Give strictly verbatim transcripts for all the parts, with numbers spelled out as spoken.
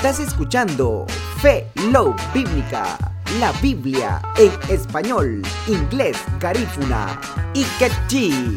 Estás escuchando Fe Love Bíblica, la Biblia en español, inglés, garífuna y quechí.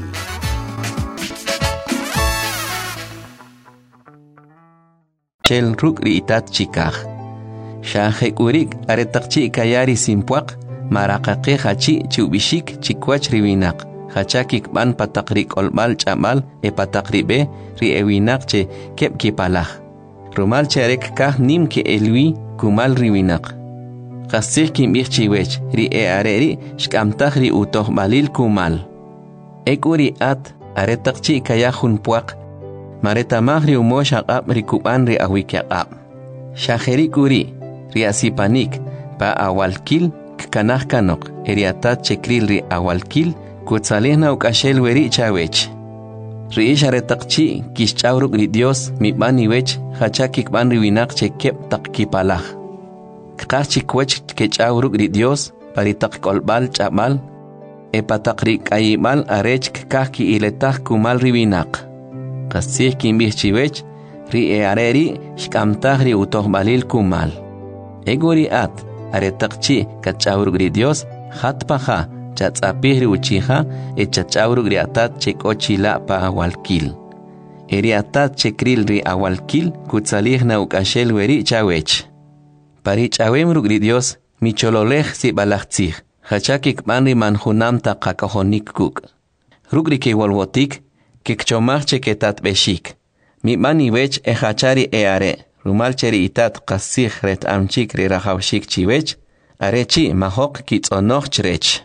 Chel ruk riitat chikaj. Shahek urik aretakchi kayari simpuak, marakake hachi chubishik chikwach riwinak. Hachakik ban patakrik olmal chamal e patakribe ri ewinak che kep kipalaj. Rumal cherek kah nim ke elwi kumal riwinak. Kasih kim ichchiwech ri e areri shkamtaj ri utoh balil kumal. Ek uri at aretakchi kayahun puak. Mareta mahri umosh aqab ri kuban ri awikyaqab. Shaheri kuri ri asipanik pa awalkil kanah kanok eriatat chekril ri awalkil kutsalihna ukashel weri chawech. Ri sharetakchi kishchauruk ri Dios mi bani wech hachakik ban ri winak chekep takkipalah. Kqachi kwech kechauruk ri Dios pari takkolbal chamal e patakri kayimal arech kaki iletah kumal ri winak. Kasih kimbihchiwech ri e areri shkamtah ri utoh balil kumal. Eguri at aretakchi kachauruk ri Dios hatpaha chatzapih ri uchiha e chachauruk ri atat chekochila pa awalkil. Eri atat chekril ri awalkil kutsalihna ukashel weri chawech. Pari chawemruk ri Dios michololej si balachtzih. Hachakik ban ri manjunam ta kakahonik kuk. Ruk ri kewolwotik kikchomach cheketat beshik. Mi mani wech e hachari e are. Rumal cheri itat kasih ret amchik ri rahawshik chiwech. Are chi mahok kitzonoch chrech.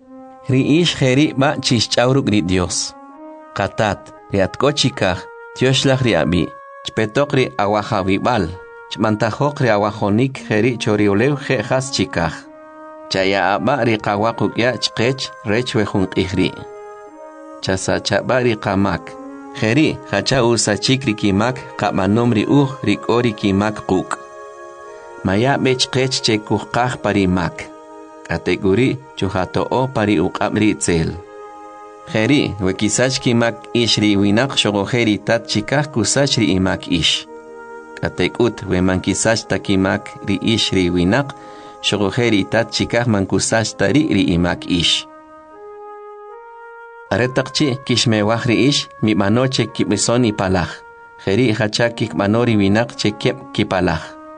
Ri ish heri ba chishchauruk ri Dios. Katat ri atkochikaj tioshlach ri abi. Chpetok ri awajawibal. Chmantajok ri awajonik heri choriolew je has chikaj. Chaya aba ri qawakuk ya chqech rech wejun qihri. Chasa chaba ri qamak. Heri hacha usa chikri kimak qamanom ri uj ri kori kimak quk. Maya bech qech che kuqaj pari mak. Kategori chuhato o pari uqab ri tzel. Heri wekisach kimak ish ri winak shogojeri tat chikaj kusach ri imak ish. Katekut we mankisach takimak ri ish ri winak shogojeri tat chikaj mankusach tari ri imak ish. Aretakchi kishmewaj ri ish mi manoche kibisoni palaj. Heri hachakik manori winak che kep kipalaj.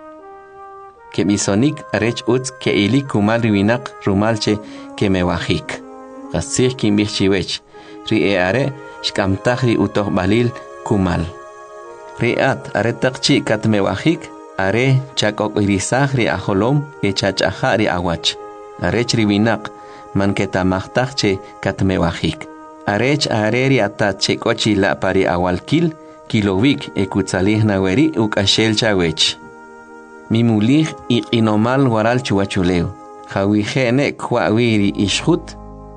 Kemisonik arech utz ke ilik kumal riwinak rumalche kemewajik. Kasih kimbihchiwech. Ri e are shkamtaj ri utoh balil kumal. Ri at aretakchi katmewajik are chakok irisaj ri aholom e chachaja ri awach. Arech riwinak man ketamajtaj che katmewajik. Arech are ri atat che kochila pari awalkil kilowik e kutsalihna weri ukashel chawech. Mimulih y inomal waral chuachuleo. Jawi jene kwawiri ishut.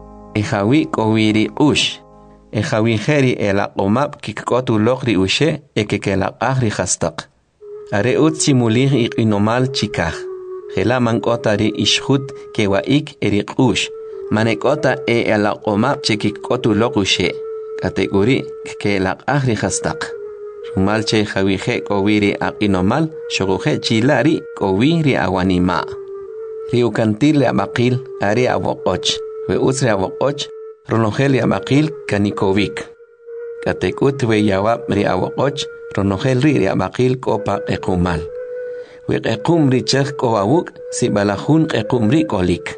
E jawi kowiri ush. E jawi jeri ela omap kikotu lokri ushe e kekela ahri hastak. Are ut simulih y inomal chikaj. Jela mankota ri ishut kewaik erik ush. Manekota e ela omap chekikotu lokushe. Kategori kekela ahri hastak. Malche jawije kowiri aqinomal shoguje chilari kowiri awanima. Riukantil amakil ari awokoch. We usre awokoch ronogel amakil kanikovik. Katekut we yawab ri awokoch ronogel ri amakil kopa ekumal. We ekum ri chech kowawuk si balahun ekum ri kolik.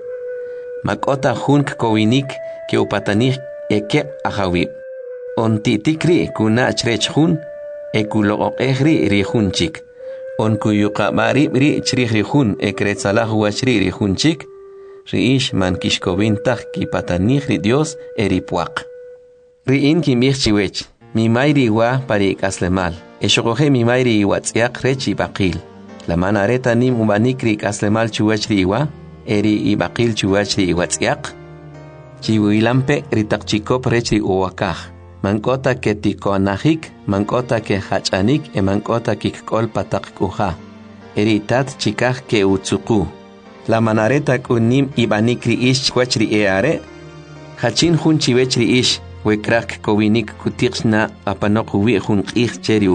Makota hun kowinik ke upatanik eke ahawib. On titikri kuna chrech hun ekulo ehri rihunchik. On kuyuka marib ri chrih rihun ekretsalah wachri rihunchik. Riish man kishkovin tak kipatanich ri Dios eripuak. Riin kimihchiwech. Mi mayri wa pari kaslemal. Eshokoje mi mayri iwatziak rechi bakil. La manareta nim umanikri kaslemal chuwachri iwa. Eri ibakil chuwachri iwatziak. Chiwilampe ritakchikop rechi uwakaj. Mankota ke tikonahik, mankota ke hachanik, e mankota kikkol patak kuha. Eritat chikaj ke utsuku. La manareta kunim ibanikri ish kwachri eare. Hachin hun chiwechri ish, wekrak kowinik kutiksna apanok wi hun ich cheri